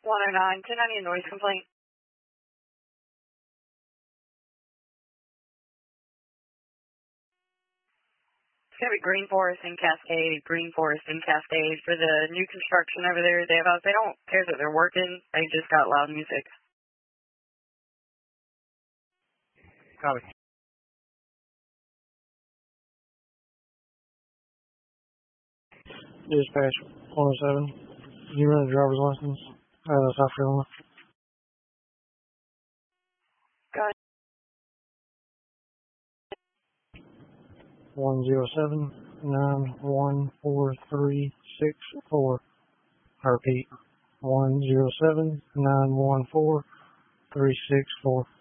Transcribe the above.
109, 1090 noise complaint. It's going to be Green Forest and Cascade, for the new construction over there. They don't care that they're working, they just got loud music. Copy. Dispatch 107. You run a driver's license out of South Carolina? Go ahead. 107-914-364. I repeat, 107-914-364.